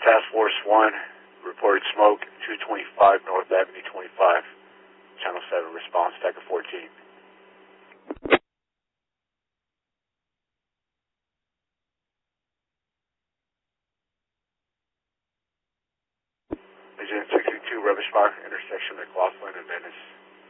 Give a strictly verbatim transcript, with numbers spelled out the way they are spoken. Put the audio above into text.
Task Force one reported smoke, two twenty-five North Avenue twenty-five. Channel seven response, Decker fourteen. Agent six two two, Rubbish Fire, intersection McLaughlin and Venice.